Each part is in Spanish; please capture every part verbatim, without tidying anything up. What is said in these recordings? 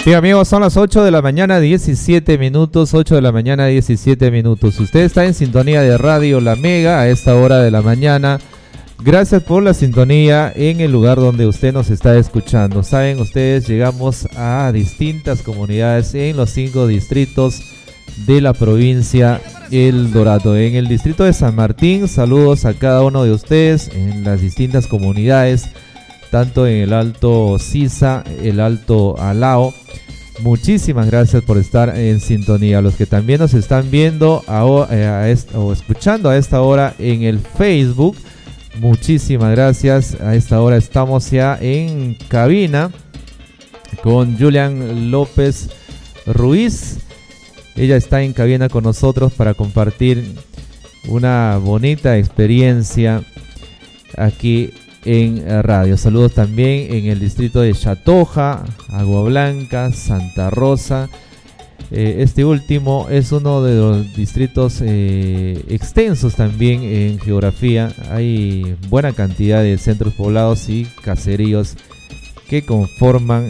Sí, amigos, son las ocho de la mañana, diecisiete minutos, ocho de la mañana, diecisiete minutos. Usted está en sintonía de Radio La Mega a esta hora de la mañana. Gracias por la sintonía en el lugar donde usted nos está escuchando. Saben ustedes, llegamos a distintas comunidades en los cinco distritos de la provincia El Dorado. En el distrito de San Martín, saludos a cada uno de ustedes en las distintas comunidades, tanto en el Alto Sisa, el Alto Alao. Muchísimas gracias por estar en sintonía. Los que también nos están viendo a, a esta, o escuchando a esta hora en el Facebook, muchísimas gracias. A esta hora estamos ya en cabina con Julian López Ruiz. Ella está en cabina con nosotros para compartir una bonita experiencia aquí en radio. Saludos también en el distrito de Chatoja, Agua Blanca, Santa Rosa. Eh, este último es uno de los distritos eh, extensos también en geografía. Hay buena cantidad de centros poblados y caseríos que conforman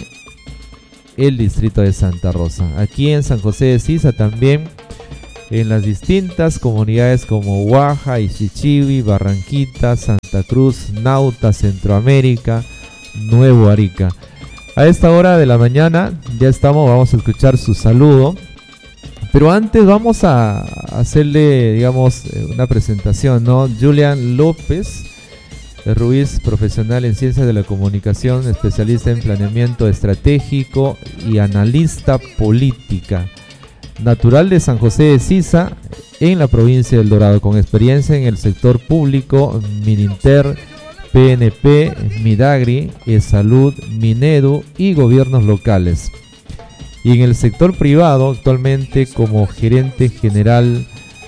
el distrito de Santa Rosa. Aquí en San José de Sisa también, en las distintas comunidades como Huaja, Ixichibi, Barranquita, Santa Cruz, Nauta, Centroamérica, Nuevo Arica. A esta hora de la mañana ya estamos, vamos a escuchar su saludo, pero antes vamos a hacerle, digamos, una presentación, ¿no? Julian López Ruiz, profesional en Ciencias de la Comunicación, especialista en planeamiento estratégico y analista política. Natural de San José de Sisa, en la provincia del Dorado, con experiencia en el sector público, Mininter, P N P, Midagri, E-Salud, Minedu y gobiernos locales. Y en el sector privado, actualmente como gerente general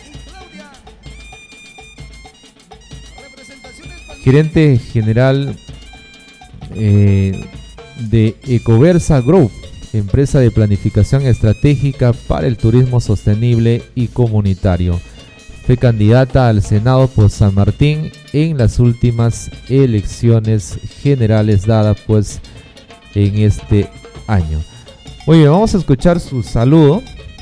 gerente general eh, de Ecoversa Group, empresa de planificación estratégica para el turismo sostenible y comunitario. Fue candidata al Senado por San Martín en las últimas elecciones generales dadas pues en este año. Muy bien, vamos a escuchar su saludo.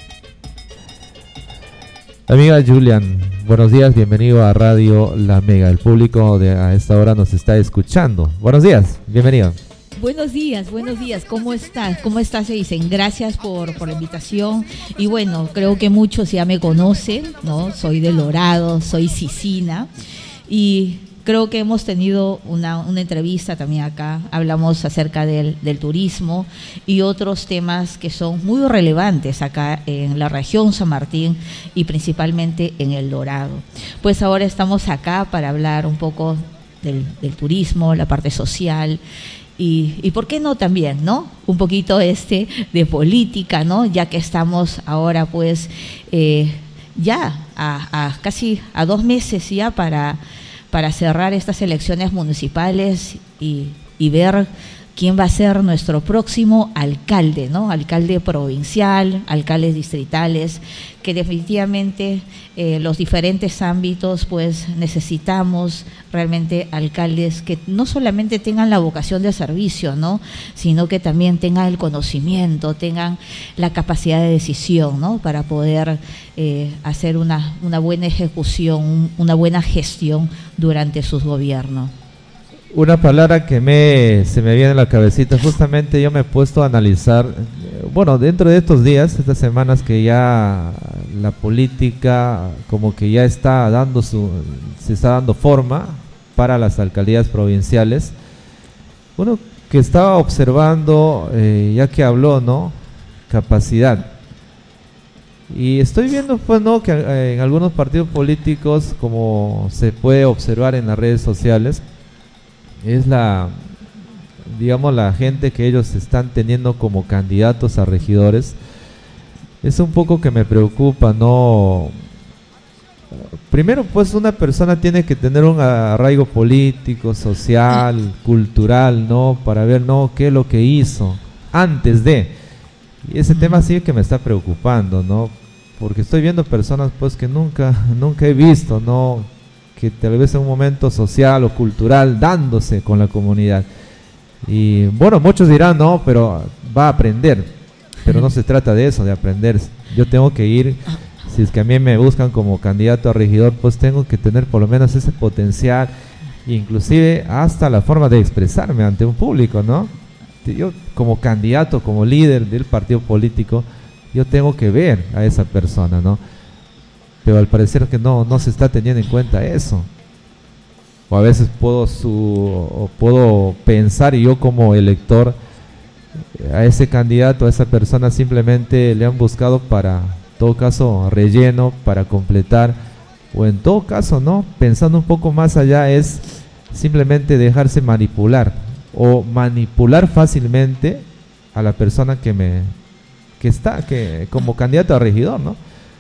Amiga Julian, buenos días, bienvenido a Radio La Mega. El público de a esta hora nos está escuchando. Buenos días, bienvenido. Buenos días, buenos días, ¿cómo estás? ¿Cómo estás? Se dicen, gracias por, por la invitación. Y bueno, creo que muchos ya me conocen, ¿no? Soy del Dorado, soy sisina. Y creo que hemos tenido una, una entrevista también acá. Hablamos acerca del, del turismo y otros temas que son muy relevantes acá en la región San Martín y principalmente en el Dorado. Pues ahora estamos acá para hablar un poco del, del turismo, la parte social. Y, y por qué no también, ¿no? Un poquito este de política, ¿no? Ya que estamos ahora pues eh, ya a, a casi a dos meses ya para, para cerrar estas elecciones municipales y, y ver quién va a ser nuestro próximo alcalde, ¿no? Alcalde provincial, alcaldes distritales, que definitivamente eh, los diferentes ámbitos pues necesitamos realmente alcaldes que no solamente tengan la vocación de servicio, ¿no? Sino que también tengan el conocimiento, tengan la capacidad de decisión, ¿no? Para poder eh, hacer una, una buena ejecución, una buena gestión durante sus gobiernos. Una palabra que me se me viene a la cabecita, justamente yo me he puesto a analizar, bueno, dentro de estos días, estas semanas que ya la política como que ya está dando su, se está dando forma para las alcaldías provinciales. Uno que estaba observando, eh, ya que habló, ¿no? Capacidad. Y estoy viendo, pues, ¿no? Que eh, en algunos partidos políticos, como se puede observar en las redes sociales, es la, digamos, la gente que ellos están teniendo como candidatos a regidores. Es un poco que me preocupa, ¿no? Primero, pues, una persona tiene que tener un arraigo político, social, cultural, ¿no? Para ver, ¿no? qué es lo que hizo antes de. Y ese tema sí que me está preocupando, ¿no? Porque estoy viendo personas, pues, que nunca, nunca he visto, ¿no? Que tal vez en un momento social o cultural dándose con la comunidad. Y bueno, muchos dirán, no, pero va a aprender. pero no se trata de eso, de aprender. Yo tengo que ir, si es que a mí me buscan como candidato a regidor, pues tengo que tener por lo menos ese potencial, inclusive hasta la forma de expresarme ante un público, ¿no? Yo como candidato, como líder del partido político, yo tengo que ver a esa persona, ¿no? Pero al parecer que no, no se está teniendo en cuenta eso. O a veces puedo, su, o puedo pensar, y yo como elector, a ese candidato, a esa persona simplemente le han buscado para, en todo caso, relleno, para completar, o en todo caso, ¿no? Pensando un poco más allá, es simplemente dejarse manipular, o manipular fácilmente a la persona que me que está que como candidato a regidor, ¿no?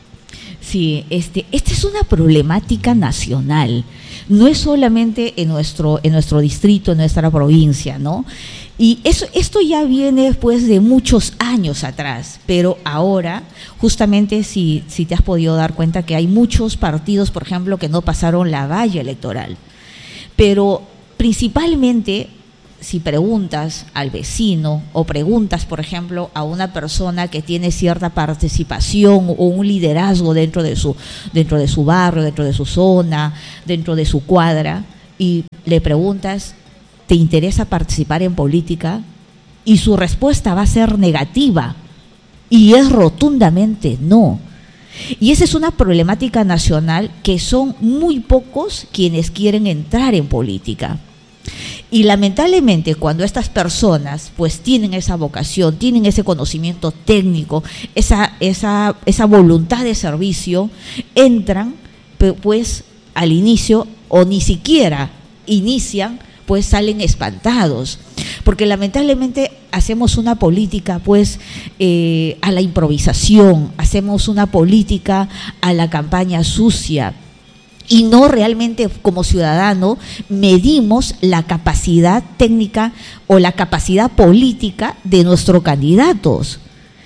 Sí, este, esta es una problemática nacional, no es solamente en nuestro, en nuestro distrito, en nuestra provincia, ¿no? Y eso, esto ya viene después de muchos años atrás, pero ahora, justamente si, si te has podido dar cuenta que hay muchos partidos, por ejemplo, que no pasaron la valla electoral, pero principalmente si preguntas al vecino o preguntas, por ejemplo, a una persona que tiene cierta participación o un liderazgo dentro de su, dentro de su barrio, dentro de su zona, dentro de su cuadra, y le preguntas, ¿te interesa participar en política? Y su respuesta va a ser negativa, y es rotundamente no. Y esa es una problemática nacional, que son muy pocos quienes quieren entrar en política. Y lamentablemente cuando estas personas pues tienen esa vocación, tienen ese conocimiento técnico, esa, esa, esa voluntad de servicio, entran pues al inicio o ni siquiera inician, pues salen espantados. Porque lamentablemente hacemos una política pues eh, a la improvisación, hacemos una política a la campaña sucia. Y no realmente como ciudadano medimos la capacidad técnica o la capacidad política de nuestros candidatos.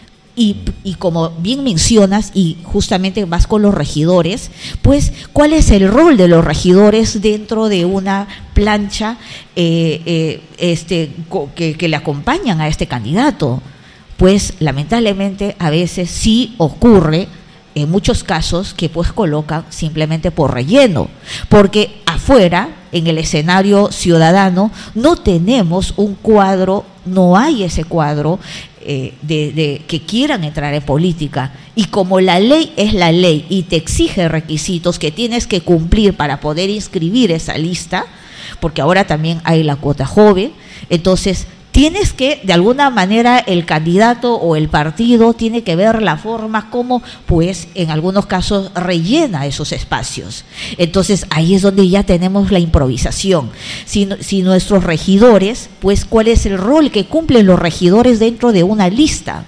Y, y como bien mencionas, y justamente vas con los regidores, pues ¿cuál es el rol de los regidores dentro de una plancha eh, eh, este, que, que le acompañan a este candidato? Pues lamentablemente a veces sí ocurre, en muchos casos, que pues colocan simplemente por relleno, porque afuera, en el escenario ciudadano, no tenemos un cuadro, no hay ese cuadro eh, de, de que quieran entrar en política, y como la ley es la ley y te exige requisitos que tienes que cumplir para poder inscribir esa lista, porque ahora también hay la cuota joven, entonces tienes que, de alguna manera, el candidato o el partido tiene que ver la forma como, pues, en algunos casos rellena esos espacios. Entonces, ahí es donde ya tenemos la improvisación. Si, si nuestros regidores, pues, ¿cuál es el rol que cumplen los regidores dentro de una lista?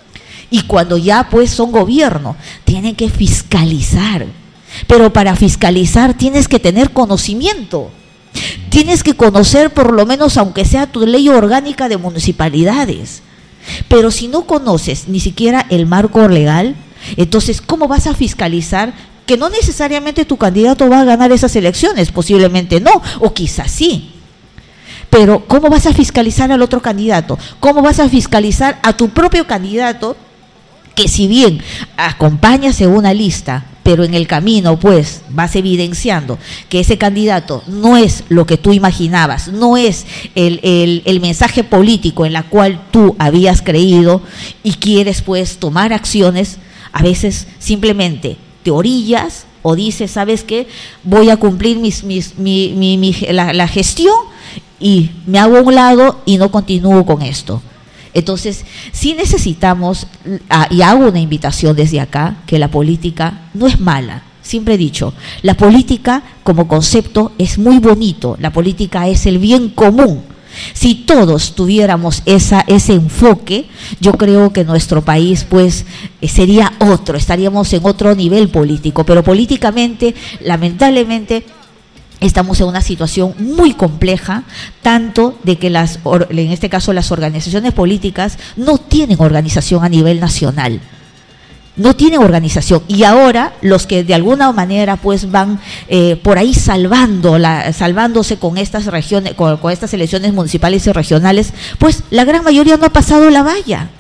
Y cuando ya, pues, son gobierno, tienen que fiscalizar. Pero para fiscalizar tienes que tener conocimiento. Tienes que conocer por lo menos, aunque sea tu ley orgánica de municipalidades. Pero si no conoces ni siquiera el marco legal, entonces ¿cómo vas a fiscalizar que no necesariamente tu candidato va a ganar esas elecciones? Posiblemente no, o quizás sí. Pero ¿cómo vas a fiscalizar al otro candidato? ¿Cómo vas a fiscalizar a tu propio candidato, que si bien acompañas en una lista, pero en el camino pues vas evidenciando que ese candidato no es lo que tú imaginabas, no es el, el, el mensaje político en la cual tú habías creído, y quieres pues tomar acciones? A veces simplemente te orillas o dices, ¿sabes qué? Voy a cumplir mis, mis, mi, mi, mi, la, la gestión y me hago a un lado y no continúo con esto. Entonces, sí necesitamos, y hago una invitación desde acá, que la política no es mala. Siempre he dicho, la política como concepto es muy bonito, la política es el bien común. Si todos tuviéramos esa, ese enfoque, yo creo que nuestro país pues sería otro, estaríamos en otro nivel político, pero políticamente, lamentablemente, estamos en una situación muy compleja, tanto de que las, en este caso las organizaciones políticas no tienen organización a nivel nacional, no tienen organización, y ahora los que de alguna manera pues van eh, por ahí salvando la, salvándose con estas regiones, con, con estas elecciones municipales y regionales, pues la gran mayoría no ha pasado la valla.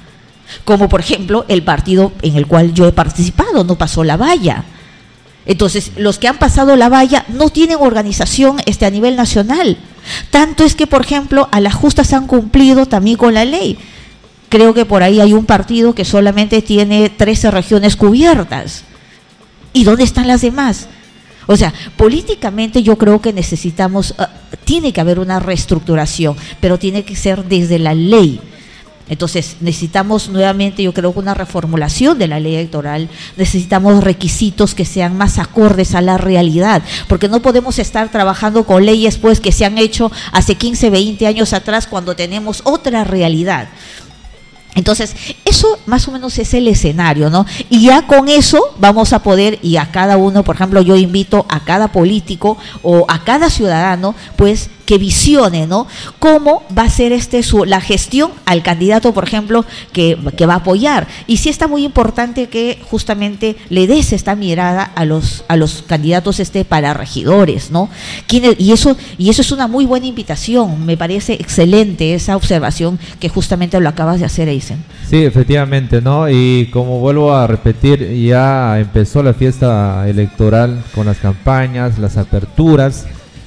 como por ejemplo el partido en el cual yo he participado, no pasó la valla. Entonces, los que han pasado la valla no tienen organización este, a nivel nacional. Tanto es que, por ejemplo, a las justas han cumplido también con la ley. Creo que por ahí hay un partido que solamente tiene trece regiones cubiertas. ¿Y dónde están las demás? O sea, políticamente yo creo que necesitamos, uh, tiene que haber una reestructuración, pero tiene que ser desde la ley. Entonces, necesitamos nuevamente, yo creo que una reformulación de la ley electoral, necesitamos requisitos que sean más acordes a la realidad, porque no podemos estar trabajando con leyes pues que se han hecho hace quince, veinte años atrás cuando tenemos otra realidad. Entonces, eso más o menos es el escenario, ¿no? Y ya con eso vamos a poder, y a cada uno, por ejemplo, yo invito a cada político o a cada ciudadano, pues, que visione, ¿no? Cómo va a ser este su, la gestión al candidato, por ejemplo, que, que va a apoyar. Y sí está muy importante que justamente le des esta mirada a los a los candidatos este para regidores, ¿no? Y eso y eso es una muy buena invitación. Me parece excelente esa observación que justamente lo acabas de hacer, Eisen. Sí, efectivamente, ¿no? Y como vuelvo a repetir, ya empezó la fiesta electoral con las campañas, las aperturas.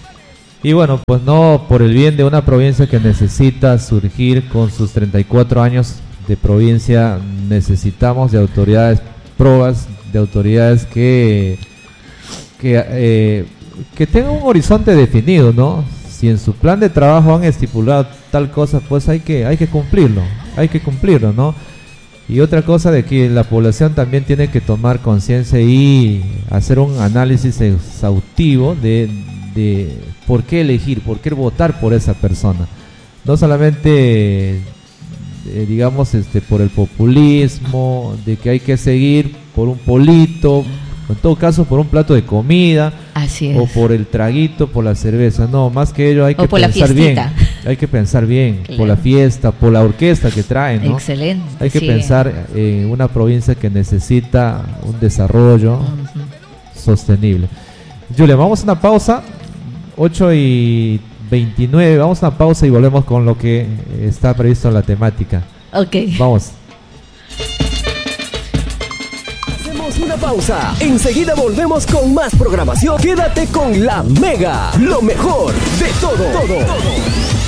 Y bueno, pues no, por el bien de una provincia que necesita surgir con sus treinta y cuatro años de provincia, necesitamos de autoridades probas, de autoridades que que, eh, que tengan un horizonte definido, ¿no? Si en su plan de trabajo han estipulado tal cosa, pues hay que hay que cumplirlo, hay que cumplirlo, ¿no? Y otra cosa de que la población también tiene que tomar conciencia y hacer un análisis exhaustivo de de por qué elegir, por qué votar por esa persona. No solamente, eh, digamos, este por el populismo, de que hay que seguir por un polito, en todo caso por un plato de comida. Así es. O por el traguito, por la cerveza. No, más que ello hay que pensar bien. Hay que pensar bien, claro. Por la fiesta, por la orquesta que traen, ¿no? Excelente. Hay que sí. pensar en una provincia que necesita un desarrollo uh-huh. sostenible. Julia, vamos a una pausa. ocho y veintinueve, vamos a una pausa y volvemos con lo que está previsto en la temática. Ok. Vamos. Hacemos una pausa. Enseguida volvemos con más programación. Quédate con La Mega, lo mejor de todo. todo, todo.